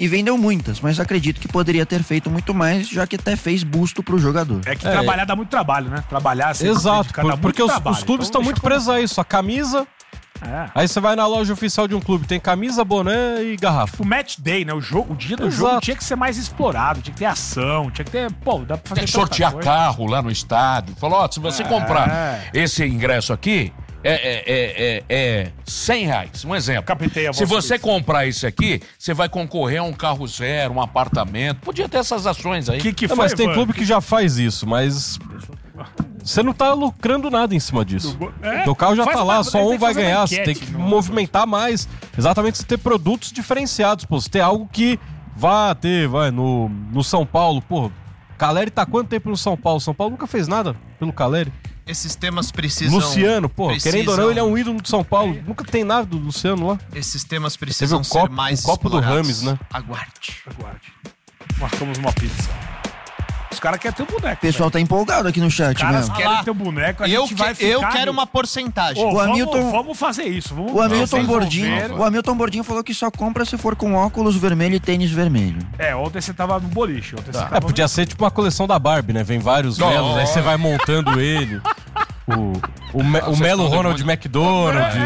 e vendeu muitas, mas acredito que poderia ter feito muito mais, já que até fez busto pro jogador. É que trabalhar dá muito trabalho, né? Trabalhar assim. Exato, porque os clubes estão muito presos a isso. A camisa... Aí você vai na loja oficial de um clube, tem camisa, boné e garrafa. O match day, né? O dia do jogo tinha que ser mais explorado, tinha que ter ação, tinha que ter... Pô, dá pra fazer tem que sortear carro lá no estádio. Falou, se você comprar esse ingresso aqui, é R$100, um exemplo. Capitei a se você comprar esse aqui, você vai concorrer a um carro zero, um apartamento. Podia ter essas ações aí. Mas tem clube que já faz isso, mas... Você não tá lucrando nada em cima disso. O carro já tá lá, só um vai ganhar. Você tem que movimentar mais. Exatamente, você ter produtos diferenciados, pô. Você ter algo que vai no São Paulo. Pô, Caleri tá há quanto tempo no São Paulo? São Paulo nunca fez nada pelo Caleri. Esses temas precisam... Luciano, pô, querendo ou não, ele é um ídolo de São Paulo. Nunca tem nada do Luciano lá. Esses temas precisam ser mais explorados. O copo do Rames, né? Aguarde. Marcamos uma pizza. Os caras querem ter um boneco. O pessoal tá empolgado aqui no chat, né? Os caras mesmo. querem ter um boneco, a gente vai ficar... Eu quero uma porcentagem. Vamos fazer isso. O Hamilton Bordinho falou que só compra se for com óculos vermelho e tênis vermelho. Ontem você tava no boliche. Podia ser tipo uma coleção da Barbie, né? Vem vários melos, aí você vai montando ele. O Melo Ronald McDonald.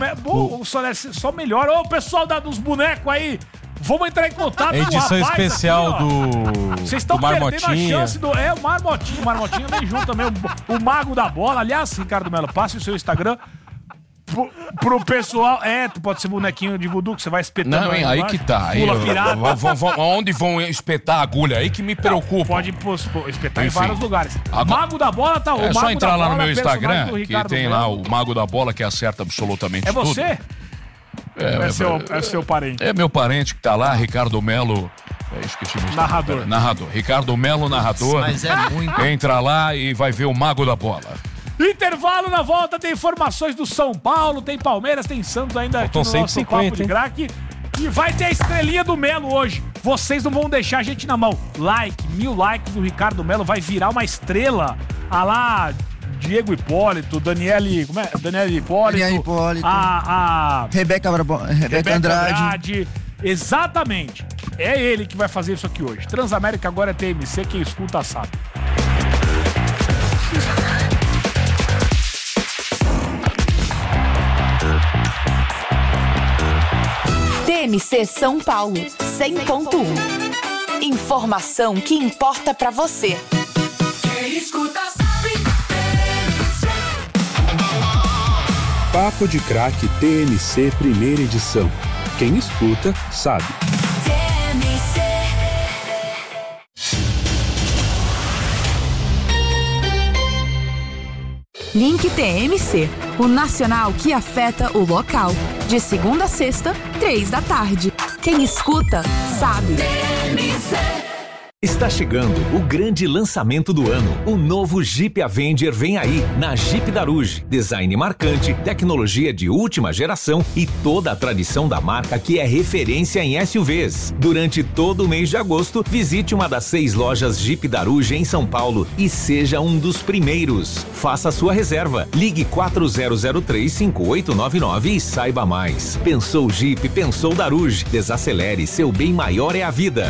Só melhora. Ô, pessoal dos bonecos aí, vamos entrar em contato com o edição especial aqui, do vocês estão perdendo a chance do... o Marmotinho. O Marmotinho vem junto também. O Mago da Bola. Aliás, Ricardo Melo, passe o seu Instagram pro pessoal. Tu pode ser bonequinho de voodoo que você vai espetando. Não, aí que tá. Pula pirata. Onde vão espetar a agulha? Aí que me preocupa. Pode espetar em vários lugares. Mago da Bola tá... É só entrar lá no meu Instagram, que tem lá o Mago da Bola que acerta absolutamente tudo. É você? É seu parente. É meu parente que tá lá, Ricardo Melo. Esqueci meu narrador. Ricardo Melo, narrador. Mas é muito. Entra lá e vai ver o Mago da Bola. Intervalo, na volta tem informações do São Paulo, tem Palmeiras, tem Santos ainda aqui no nosso Papo de Craque. E vai ter a estrelinha do Melo hoje. Vocês não vão deixar a gente na mão. 1000 likes do Ricardo Melo, vai virar uma estrela. Lá, Diego Hipólito, Daniele Hipólito. A Rebeca Andrade. Exatamente. É ele que vai fazer isso aqui hoje. Transamérica agora é TMC, quem escuta sabe. TMC São Paulo, 100.1. Informação que importa pra você. Quem escuta sabe. Papo de Craque TMC primeira edição. Quem escuta sabe. Link TMC, o nacional que afeta o local. De segunda a sexta, 15h. Quem escuta, sabe. Está chegando o grande lançamento do ano. O novo Jeep Avenger vem aí, na Jeep Daruge. Design marcante, tecnologia de última geração e toda a tradição da marca que é referência em SUVs. Durante todo o mês de agosto, visite uma das 6 lojas Jeep Daruge em São Paulo e seja um dos primeiros. Faça sua reserva. Ligue 4003-5899 e saiba mais. Pensou Jeep, pensou Daruge. Desacelere, seu bem maior é a vida.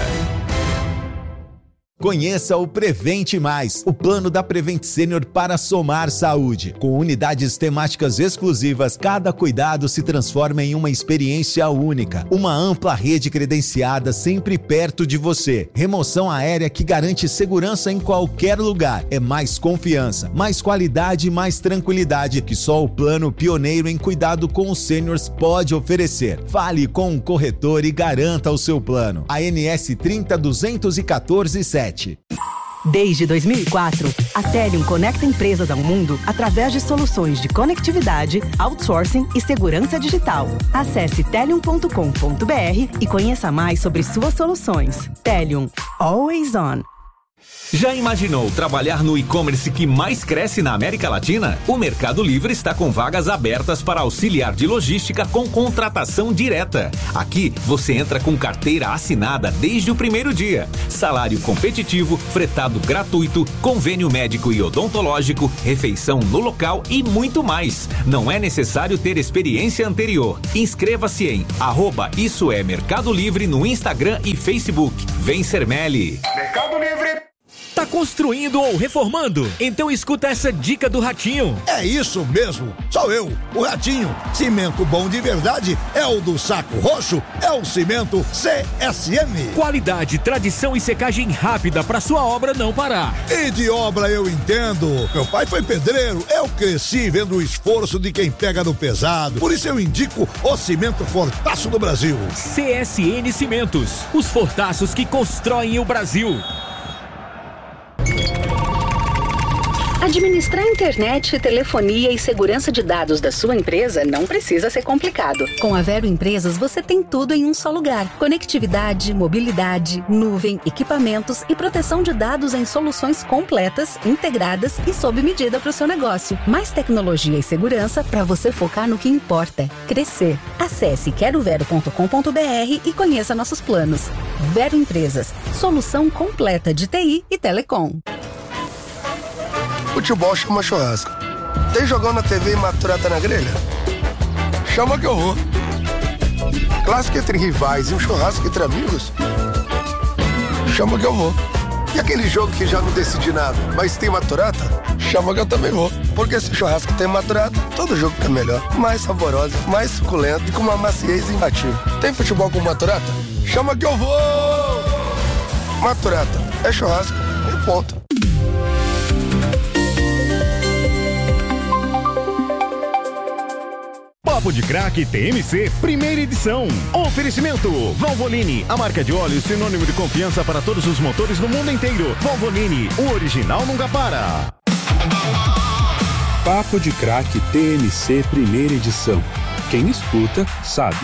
Conheça o Prevente Mais, o plano da Prevent Senior para somar saúde. Com unidades temáticas exclusivas, cada cuidado se transforma em uma experiência única. Uma ampla rede credenciada sempre perto de você. Remoção aérea que garante segurança em qualquer lugar. É mais confiança, mais qualidade e mais tranquilidade que só o plano pioneiro em cuidado com os sêniors pode oferecer. Fale com um corretor e garanta o seu plano. ANS 30.214.7. Desde 2004, a Telium conecta empresas ao mundo através de soluções de conectividade, outsourcing e segurança digital. Acesse telium.com.br e conheça mais sobre suas soluções. Telium. Always on. Já imaginou trabalhar no e-commerce que mais cresce na América Latina? O Mercado Livre está com vagas abertas para auxiliar de logística com contratação direta. Aqui, você entra com carteira assinada desde o primeiro dia. Salário competitivo, fretado gratuito, convênio médico e odontológico, refeição no local e muito mais. Não é necessário ter experiência anterior. Inscreva-se em @IssoEMercado Livre no Instagram e Facebook. Vem ser Meli. Mercado Livre. Tá construindo ou reformando? Então escuta essa dica do Ratinho. É isso mesmo, sou eu, o Ratinho. Cimento bom de verdade é o do Saco Roxo, é o cimento CSM. Qualidade, tradição e secagem rápida pra sua obra não parar. E de obra eu entendo. Meu pai foi pedreiro, eu cresci vendo o esforço de quem pega no pesado. Por isso eu indico o cimento Fortaço do Brasil. CSN Cimentos, os fortaços que constroem o Brasil. Administrar internet, telefonia e segurança de dados da sua empresa não precisa ser complicado. Com a Vero Empresas, você tem tudo em um só lugar. Conectividade, mobilidade, nuvem, equipamentos e proteção de dados em soluções completas, integradas e sob medida para o seu negócio. Mais tecnologia e segurança para você focar no que importa: crescer. Acesse querovero.com.br e conheça nossos planos. Vero Empresas, solução completa de TI e telecom. Futebol chama churrasco. Tem jogão na TV e maturata na grelha? Chama que eu vou. Clássico entre rivais e um churrasco entre amigos? Chama que eu vou. E aquele jogo que já não decidi nada, mas tem maturata? Chama que eu também vou. Porque se churrasco tem maturata, todo jogo fica melhor. Mais saboroso, mais suculento e com uma maciez imbatível. Tem futebol com maturata? Chama que eu vou! Maturata é churrasco e ponto. Papo de Craque TMC, primeira edição. Oferecimento Valvoline, a marca de óleo sinônimo de confiança para todos os motores no mundo inteiro. Valvoline, o original nunca para. Papo de Craque TMC, primeira edição. Quem escuta, sabe.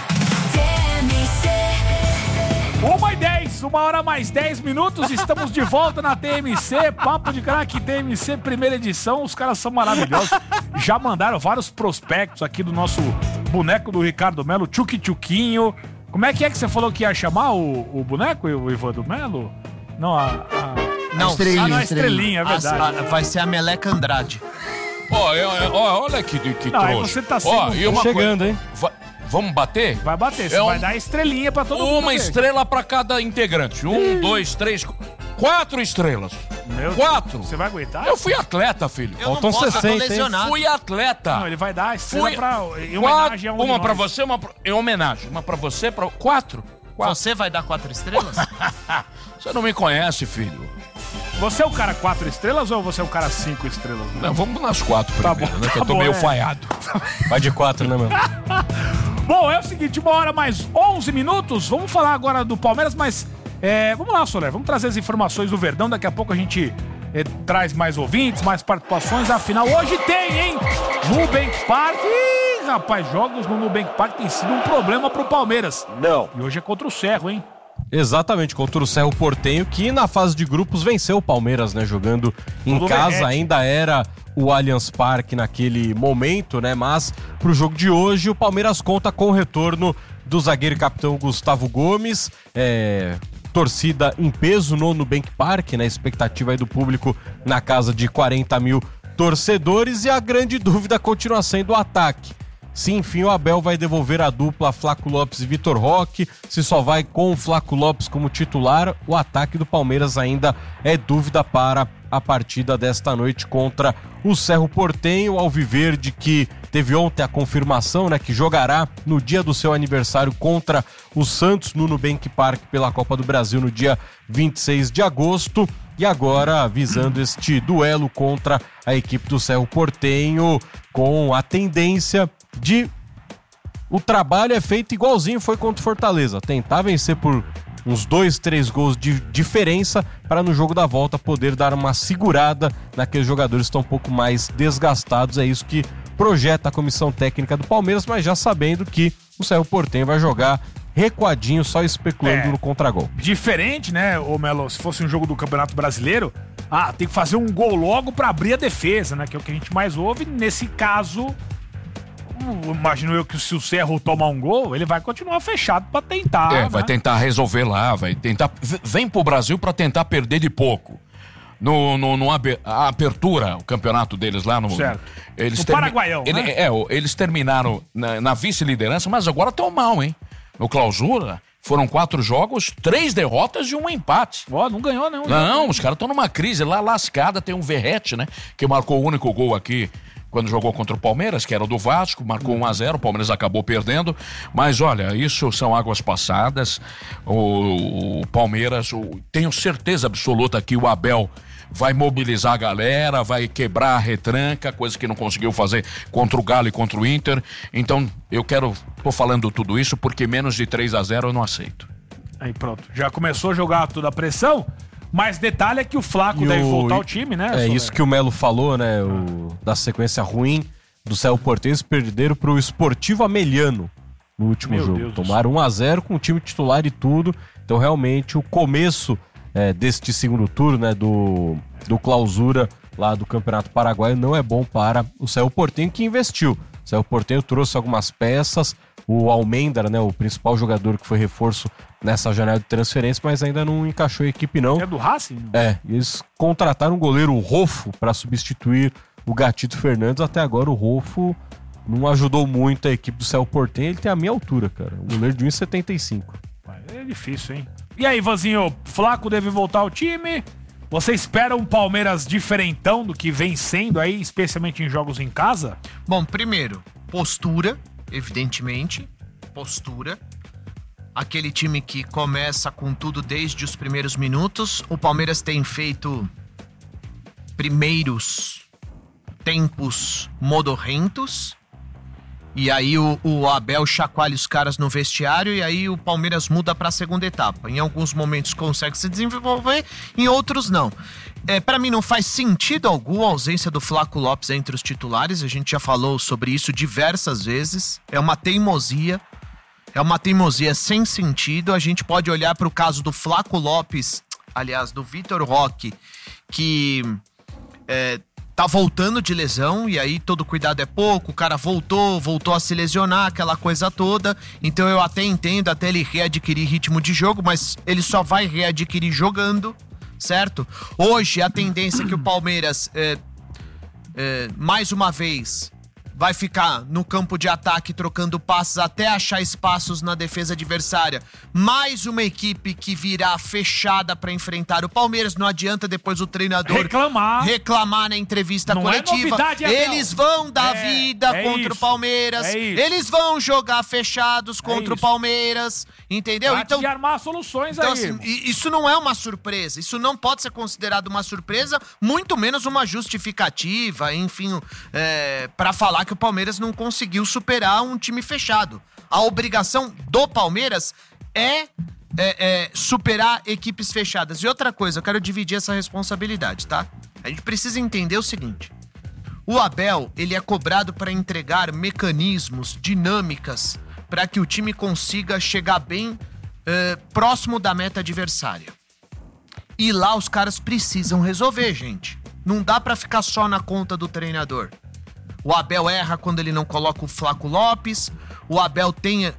1h10, 1h mais 10 minutos, estamos de volta na TMC, Papo de Craque TMC, primeira edição, os caras são maravilhosos, já mandaram vários prospectos aqui do nosso boneco do Ricardo Melo, Tchuquinho. Como é que você falou que ia chamar o boneco, o Ivan do Melo? Não, Não, Estrelinha, é verdade. Vai ser a Meleca Andrade. Olha que trouxa. Você tá chegando, hein? Vamos bater? Vai bater, você vai dar estrelinha pra todo mundo. Uma estrela pra cada integrante. 1, 2, 3, 4 estrelas. Meu 4. Deus, você vai aguentar? Eu fui atleta, filho. Faltam 60, hein? Fui atleta. Não, ele vai dar a estrela em homenagem a uma pra você, em homenagem. Uma pra você, 4. Você vai dar 4 estrelas? Você não me conhece, filho. Você é o cara 4 estrelas ou você é o cara 5 estrelas? Não, vamos nas 4 primeiro, né? Que eu tô meio falhado. Vai de 4, né, mano? Bom, é o seguinte, 1h mais 11 minutos. Vamos falar agora do Palmeiras, mas vamos lá, Soler. Vamos trazer as informações do Verdão. Daqui a pouco a gente traz mais ouvintes, mais participações. Afinal, hoje tem, hein? Nubank Park. Ih, rapaz, jogos no Nubank Park tem sido um problema pro Palmeiras. Não. E hoje é contra o Cerro, hein? Exatamente, contra o Cerro Porteño, que na fase de grupos venceu o Palmeiras, né? Jogando em casa, ainda era o Allianz Parque naquele momento, né? Mas pro jogo de hoje, o Palmeiras conta com o retorno do zagueiro e capitão Gustavo Gomes, torcida em peso no Nubank Park, né? Expectativa aí do público na casa de 40 mil torcedores, e a grande dúvida continua sendo o ataque. Se enfim o Abel vai devolver a dupla Flaco Lopes e Vitor Roque, se só vai com o Flaco Lopes como titular, o ataque do Palmeiras ainda é dúvida para a partida desta noite contra o Cerro Porteño. Alviverde, que teve ontem a confirmação, né, que jogará no dia do seu aniversário contra o Santos no Nubank Park pela Copa do Brasil no dia 26 de agosto. E agora visando este duelo contra a equipe do Cerro Porteño, com a tendência de o trabalho é feito igualzinho foi contra o Fortaleza, tentar vencer por uns 2, 3 gols de diferença para no jogo da volta poder dar uma segurada naqueles jogadores que estão um pouco mais desgastados. É isso que projeta a comissão técnica do Palmeiras, mas já sabendo que o Cerro Porteño vai jogar recuadinho, só especulando no contragol. Diferente, né, ô Melo, se fosse um jogo do Campeonato Brasileiro, tem que fazer um gol logo pra abrir a defesa, né, que é o que a gente mais ouve. Nesse caso, imagino eu que se o Cerro tomar um gol, ele vai continuar fechado pra tentar. Né? Vai tentar resolver lá, vai tentar... Vem pro Brasil pra tentar perder de pouco. A apertura, o campeonato deles lá no... Certo. No Paraguaião, né? Eles terminaram na vice-liderança, mas agora estão mal, hein? No Clausura, foram 4 jogos, 3 derrotas e um empate. Não ganhou nenhum. Não, os caras estão numa crise lá lascada. Tem um Verrete, né? Que marcou o único gol aqui quando jogou contra o Palmeiras, que era o do Vasco, marcou 1-0, o Palmeiras acabou perdendo. Mas olha, isso são águas passadas. O Palmeiras, tenho certeza absoluta que o Abel vai mobilizar a galera, vai quebrar a retranca, coisa que não conseguiu fazer contra o Galo e contra o Inter. Então, tô falando tudo isso porque menos de 3-0 eu não aceito. Aí pronto, já começou a jogar toda a pressão, mas detalhe é que o Flaco deve voltar ao time, né? Isso que o Melo falou, né, da sequência ruim do Cerro Porteño, perderam pro Sportivo Ameliano no último jogo. Tomaram 1-0 com o time titular e tudo, então realmente o começo deste segundo turno, né, do Clausura lá do Campeonato Paraguaio não é bom para o Cerro Porteño, que investiu. O Cerro Porteño trouxe algumas peças, o Almendra, né, o principal jogador que foi reforço nessa janela de transferência, mas ainda não encaixou a equipe não. É do Racing? Eles contrataram o goleiro Rolfo para substituir o Gatito Fernandes. Até agora o Rolfo não ajudou muito a equipe do Cerro Porteño, ele tem a minha altura, cara, um goleiro de 1,75. É difícil, hein? E aí, Vanzinho, Flaco deve voltar ao time? Você espera um Palmeiras diferentão do que vem sendo aí, especialmente em jogos em casa? Bom, primeiro, postura, evidentemente. Postura. Aquele time que começa com tudo desde os primeiros minutos. O Palmeiras tem feito primeiros tempos modorrentos. E aí o Abel chacoalha os caras no vestiário e aí o Palmeiras muda para a segunda etapa. Em alguns momentos consegue se desenvolver, em outros não. Para mim não faz sentido algum a ausência do Flaco Lopes entre os titulares. A gente já falou sobre isso diversas vezes. É uma teimosia sem sentido. A gente pode olhar para o caso do Flaco Lopes, aliás, do Vitor Roque, que tá voltando de lesão, e aí todo cuidado é pouco, o cara voltou a se lesionar, aquela coisa toda. Então eu até entendo, até ele readquirir ritmo de jogo, mas ele só vai readquirir jogando, certo? Hoje a tendência é que o Palmeiras, mais uma vez, vai ficar no campo de ataque trocando passes até achar espaços na defesa adversária. Mais uma equipe que virá fechada para enfrentar o Palmeiras. Não adianta depois o treinador reclamar na entrevista coletiva. É novidade, eles vão dar vida contra o Palmeiras. Eles vão jogar fechados contra o Palmeiras. Entendeu? Então, de armar soluções então, aí. Assim, isso não é uma surpresa. Isso não pode ser considerado uma surpresa, muito menos uma justificativa, enfim, para falar que o Palmeiras não conseguiu superar um time fechado. A obrigação do Palmeiras é superar equipes fechadas. E outra coisa, eu quero dividir essa responsabilidade, tá? A gente precisa entender o seguinte: o Abel, ele é cobrado para entregar mecanismos, dinâmicas, para que o time consiga chegar bem próximo da meta adversária. E lá os caras precisam resolver, gente. Não dá para ficar só na conta do treinador. O Abel erra quando ele não coloca o Flaco Lopes. O Abel tem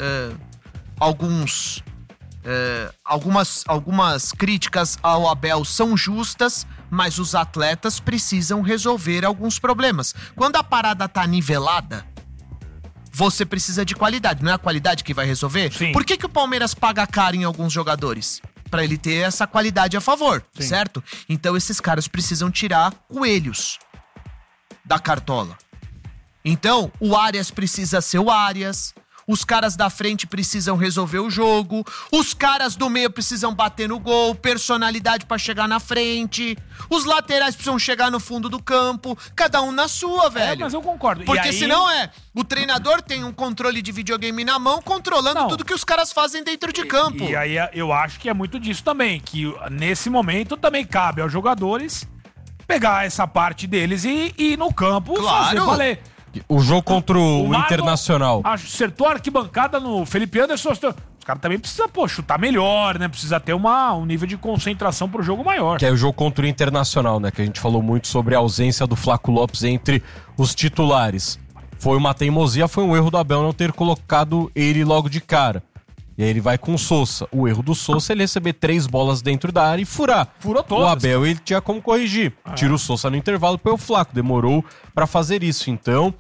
algumas críticas ao Abel são justas, mas os atletas precisam resolver alguns problemas. Quando a parada tá nivelada, você precisa de qualidade. Não é a qualidade que vai resolver? Sim. Por que o Palmeiras paga caro em alguns jogadores? Para ele ter essa qualidade a favor, Sim. certo? Então esses caras precisam tirar coelhos da cartola. Então, o Arias precisa ser o Arias, os caras da frente precisam resolver o jogo, os caras do meio precisam bater no gol, personalidade pra chegar na frente, os laterais precisam chegar no fundo do campo, cada um na sua, velho. Mas eu concordo. Porque aí... senão o treinador tem um controle de videogame na mão, controlando tudo que os caras fazem dentro de campo. E aí eu acho que é muito disso também, que nesse momento também cabe aos jogadores pegar essa parte deles e ir no campo fazer valer. O jogo contra o Internacional. Acertou a arquibancada no Felipe Anderson. Os caras também precisam, chutar melhor, né? Precisa ter um nível de concentração pro jogo maior. Que é o jogo contra o Internacional, né? Que a gente falou muito sobre a ausência do Flaco Lopes entre os titulares. Foi uma teimosia, foi um erro do Abel não ter colocado ele logo de cara. E aí ele vai com o Sousa. O erro do Sousa é ele receber 3 bolas dentro da área e furar. Furou todas. O Abel, ele tinha como corrigir. Tira o Sousa no intervalo, põe o Flaco. Demorou pra fazer isso. Então,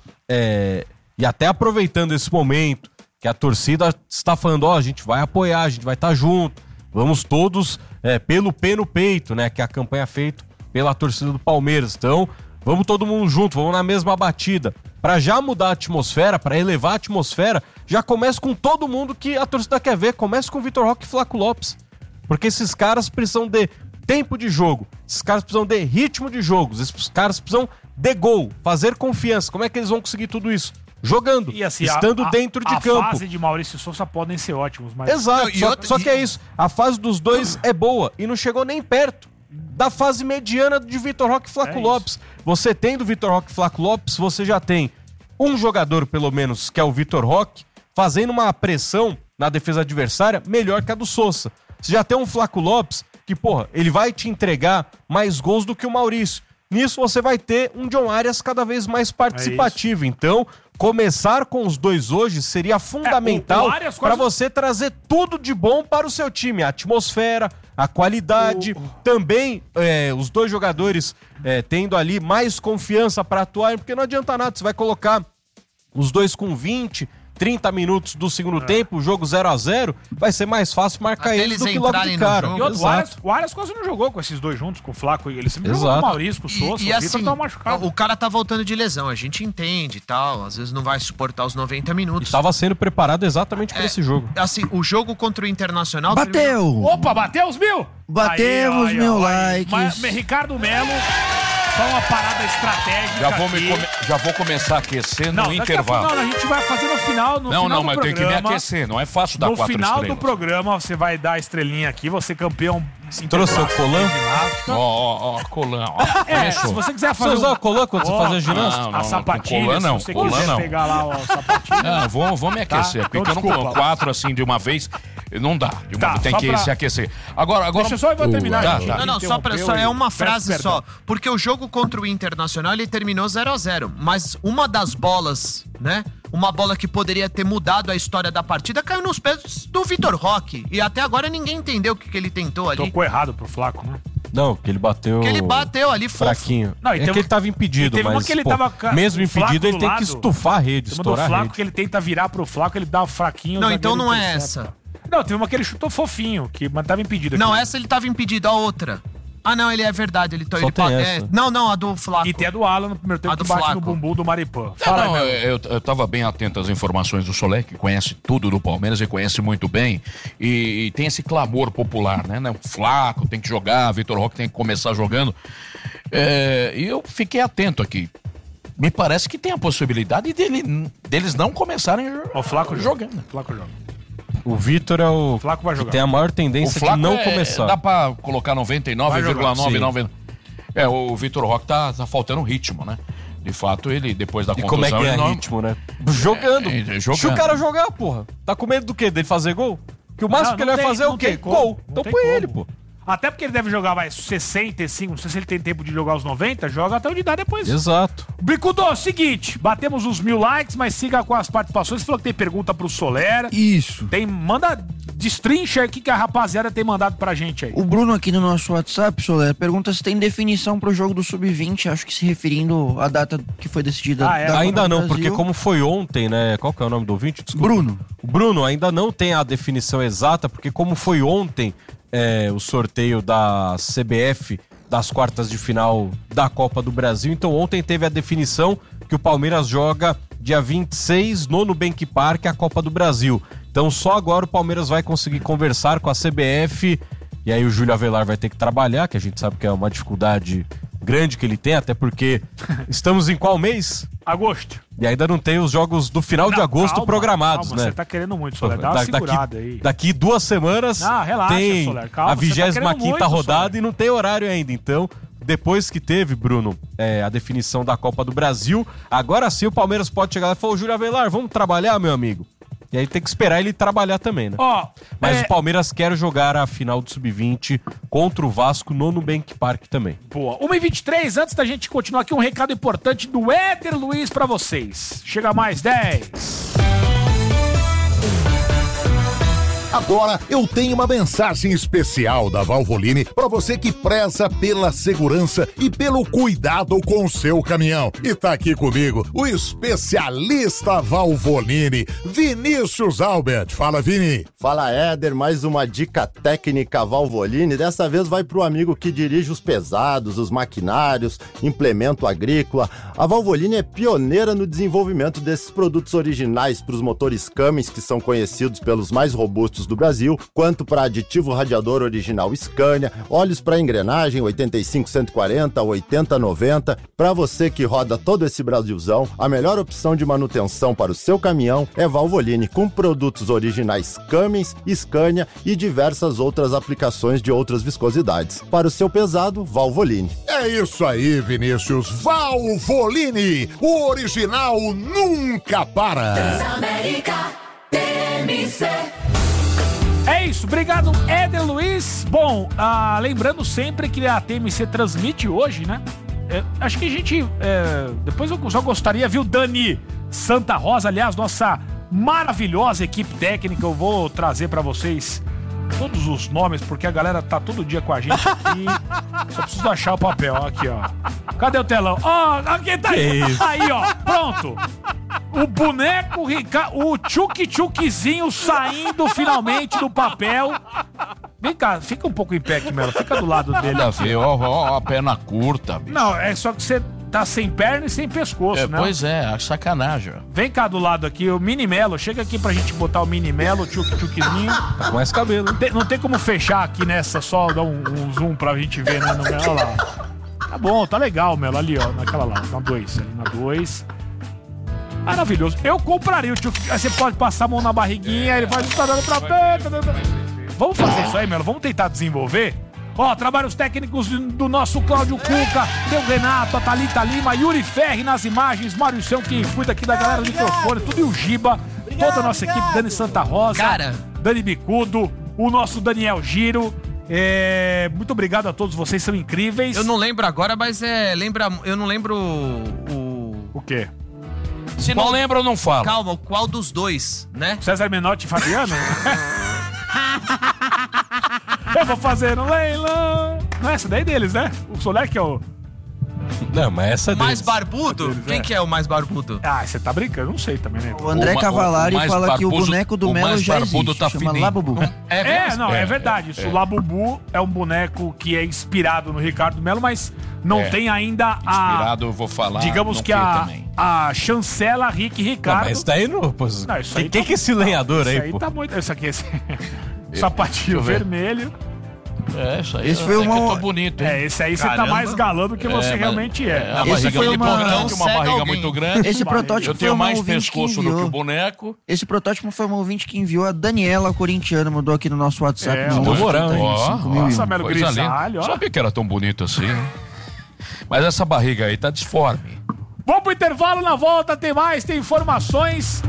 e até aproveitando esse momento que a torcida está falando, a gente vai apoiar, a gente vai estar junto. Vamos todos pelo pé no peito, né? Que é a campanha feita pela torcida do Palmeiras. Então, vamos todo mundo junto, vamos na mesma batida. Pra já mudar a atmosfera, pra elevar a atmosfera, já começa com todo mundo que a torcida quer ver. Começa com o Vitor Roque e Flaco Lopes. Porque esses caras precisam de tempo de jogo. Esses caras precisam de ritmo de jogo. Esses caras precisam de gol, fazer confiança. Como é que eles vão conseguir tudo isso? Jogando, e assim, estando dentro de campo. A fase de Maurício Sousa podem ser ótimos, mas... Exato, só que é isso. A fase dos dois é boa e não chegou nem perto da fase mediana de Vitor Roque e Flaco Lopes. Você tendo Vitor Roque e Flaco Lopes, você já tem um jogador, pelo menos, que é o Vitor Roque, fazendo uma pressão na defesa adversária melhor que a do Sousa. Você já tem um Flaco Lopes que, ele vai te entregar mais gols do que o Maurício. Nisso você vai ter um John Arias cada vez mais participativo. Então, começar com os dois hoje seria fundamental para você trazer tudo de bom para o seu time. A atmosfera, a qualidade, também os dois jogadores tendo ali mais confiança para atuar, porque não adianta nada, você vai colocar os dois com 20, 30 minutos do segundo tempo, o jogo 0-0, vai ser mais fácil marcar eles do que logo de cara. E outro, o Arias quase não jogou com esses dois juntos, com o Flaco. Ele sempre jogou com o Maurício, com o Sousa, e assim, tá machucado. O cara tá voltando de lesão, a gente entende e tal, às vezes não vai suportar os 90 minutos. Estava sendo preparado exatamente para esse jogo. Assim, o jogo contra o Internacional... Bateu! Opa, bateu os 1000? Batemos 1000 likes. Ricardo Melo... Só uma parada estratégica. Já vou começar a aquecer no intervalo. A gente vai fazer no final do programa. Mas eu tenho que me aquecer, não é fácil dar 4 estrelas. No final do programa, você vai dar a estrelinha aqui, você campeão. Trouxe o Colan? Colan. Se você quiser fazer. Você usar o Colan quando você fazer ginástica? A sapatilha, Colan não. Se você quiser pegar lá o sapatilha. Vou me aquecer, porque eu não 4 assim de uma vez. Não dá. Tem que se aquecer. Agora. Deixa só eu terminar. Só é uma frase só. Porque o jogo contra o Internacional ele terminou 0-0. Mas uma das bolas, né? Uma bola que poderia ter mudado a história da partida caiu nos pés do Vitor Roque. E até agora ninguém entendeu o que ele tentou ali. Tocou errado pro Flaco, né? Não, que ele bateu. Que ele bateu ali fraquinho. Não, que ele tava impedido, mas que ele tava, mesmo impedido ele tem que estufar a rede, estourar a rede. O Flaco que ele tenta virar pro Flaco, ele dá o fraquinho. Não, então não é essa. Não, teve uma que ele chutou fofinho, mas tava impedido. Não, essa ele tava impedido, a outra. Ah, não, ele é verdade, ele Não, a do Flaco. E tem a do Alan no primeiro tempo que bate no bumbum do Maripã. Eu tava bem atento às informações do Solé, que conhece tudo do Palmeiras e conhece muito bem. E tem esse clamor popular, né? O Flaco tem que jogar, Vitor Roque tem que começar jogando. E eu fiquei atento aqui. Me parece que tem a possibilidade deles não começarem o Flaco jogando. O Flaco joga. O Vitor é o Flaco vai jogar. Que tem a maior tendência de não começar. Dá pra colocar 99,99. O Vitor Roque tá faltando ritmo, né? De fato, ele, depois da contusão... E como é que é ritmo, né? Jogando. Deixa o cara jogar, porra. Tá com medo do quê? Dele fazer gol? Que o máximo que ele vai fazer é o quê? Gol. Então põe ele, pô. Até porque ele deve jogar mais 65, não sei se ele tem tempo de jogar os 90, joga até onde dá depois. Exato. Bicudo, seguinte, batemos os 1000 likes, mas siga com as participações. Você falou que tem pergunta pro Solera. Isso. Manda, destrincha aí o que a rapaziada tem mandado pra gente aí. O Bruno aqui no nosso WhatsApp, Solera, pergunta se tem definição pro jogo do Sub-20, acho que se referindo à data que foi decidida. Ainda não, porque como foi ontem, né? Qual que é o nome do ouvinte? Desculpa. Bruno. O Bruno ainda não tem a definição exata, porque como foi ontem... o sorteio da CBF das quartas de final da Copa do Brasil. Então ontem teve a definição que o Palmeiras joga dia 26 no Nubank Park a Copa do Brasil. Então só agora o Palmeiras vai conseguir conversar com a CBF e aí o Júlio Avelar vai ter que trabalhar, que a gente sabe que é uma dificuldade grande que ele tem, até porque estamos em qual mês? Agosto. E ainda não tem os jogos do final de agosto programados, né? Você tá querendo muito, Soler. Dá uma segurada aí. Daqui 2 semanas relaxa, tem Soler. Calma, a 25ª rodada e não tem horário ainda. Então depois que teve, Bruno, a definição da Copa do Brasil, agora sim o Palmeiras pode chegar lá e falar, ô Júlio Avelar, vamos trabalhar, meu amigo? E aí tem que esperar ele trabalhar também, né? Mas o Palmeiras quer jogar a final do Sub-20 contra o Vasco no Nubank Park também. Boa. 1h23, antes da gente continuar aqui, um recado importante do Éder Luiz pra vocês. Chega mais 10. Agora eu tenho uma mensagem especial da Valvoline para você que preza pela segurança e pelo cuidado com o seu caminhão. E tá aqui comigo o especialista Valvoline, Vinícius Albert. Fala, Vini. Fala, Éder. Mais uma dica técnica Valvoline. Dessa vez vai pro amigo que dirige os pesados, os maquinários, implemento agrícola. A Valvoline é pioneira no desenvolvimento desses produtos originais para os motores Cummins, que são conhecidos pelos mais robustos do Brasil, quanto para aditivo radiador original Scania, óleos para engrenagem 85-140, 80-90. Para você que roda todo esse Brasilzão, a melhor opção de manutenção para o seu caminhão é Valvoline, com produtos originais Cummins, Scania e diversas outras aplicações de outras viscosidades. Para o seu pesado, Valvoline. É isso aí, Vinícius. Valvoline, o original nunca para. Transamérica, TMC. É isso, obrigado, Éder Luiz. Bom, lembrando sempre que a TMC transmite hoje, né? Acho que a gente, depois eu só gostaria, viu, Dani Santa Rosa, aliás, nossa maravilhosa equipe técnica, eu vou trazer pra vocês todos os nomes, porque a galera tá todo dia com a gente aqui. Só preciso achar o papel, aqui, ó. Cadê o telão? Aqui tá aí. Aí, ó, pronto. O boneco o tchuc-tchuczinho saindo finalmente do papel. Vem cá, fica um pouco em pé aqui, Melo. Fica do lado dele. Nada a ver, ó, a perna curta, bicho. Não, é só que você tá sem perna e sem pescoço, né? Pois é, a sacanagem. Vem cá do lado aqui, o Mini Melo. Chega aqui pra gente botar o Mini Melo, o tchuc-tchuczinho. Tá com mais cabelo. Não tem como fechar aqui nessa, só dar um zoom pra gente ver, né? No Melo, olha lá. Tá bom, tá legal, Melo. Ali, ó, naquela lá, na 2. Ali na 2. Maravilhoso. Eu compraria o tchuc. Aí você pode passar a mão na barriguinha, ele faz tá dando pra pé. Vamos fazer isso aí, Melo. Vamos tentar desenvolver. Ó, trabalhos técnicos do nosso Cláudio Cuca, tem o Renato, a Thalita Lima, Yuri Ferri nas imagens, Mário São, que cuida aqui da galera do microfone, tudo, e o Giba, toda a nossa equipe, Dani Santa Rosa, Dani Bicudo, o nosso Daniel Giro. Muito obrigado a todos vocês, são incríveis. Eu não lembro agora, mas eu não lembro o quê? Se não lembra, eu não falo. Calma, qual dos dois, né? César Menotti e Fabiano? Eu vou fazer um leilão. Não é essa daí deles, né? O Soler que é o... Não, mas essa é deles. Mais barbudo? Deles, Quem que é o mais barbudo? Você tá brincando, não sei também, né? O André Cavalari fala que o boneco do Melo já existe, tá chama Labubu. É verdade. Isso, o Labubu é um boneco que é inspirado no Ricardo Melo, mas não tem ainda a... Inspirado, eu vou falar. Digamos que a chancela Rick Ricardo... Não, mas daí não... Não, isso aí quem que é esse lenhador aí, pô? Tá muito... Isso aqui, esse sapatinho vermelho. Isso aí. Esse foi uma... bonito, hein? Esse aí você tá mais galã do que você realmente é. A barriga foi uma barriga muito grande. Esse protótipo eu tenho mais pescoço do que o boneco. Esse protótipo foi uma ouvinte que enviou, a Daniela Corintiana, mandou aqui no nosso WhatsApp. Nossa, Melo Grisalho, ó. Sabia que era tão bonito assim, né? Mas essa barriga aí tá disforme. Vamos pro intervalo, na volta tem mais, tem informações.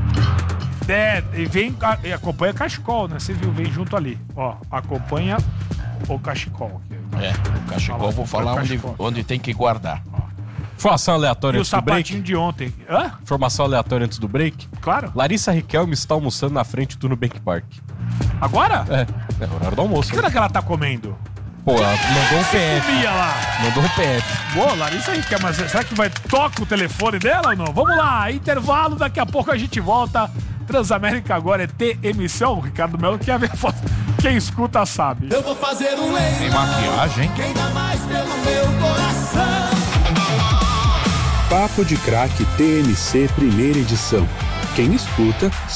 E acompanha Cachecol, né? Você viu, vem junto ali. Ó, acompanha o Cachecol. O Cachecol, vou falar onde tem que guardar. Informação aleatória antes do break. E o sapatinho de ontem. Hã? Informação aleatória antes do break. Claro. Larissa Riquelme está almoçando na frente do Nubank Park. Agora? É horário do almoço. O que será que ela tá comendo? Pô, ela mandou um PF. Lá. Mandou um PF. Boa, Larissa Riquelme, mas será que toca o telefone dela ou não? Vamos lá, intervalo, daqui a pouco a gente volta. Transamérica agora é TMC, o Ricardo Melo quer ver a foto. Quem escuta sabe. Eu vou fazer um leilão. Tem maquiagem, hein? Quem dá mais pelo meu coração? Papo de Craque TMC primeira edição. Quem escuta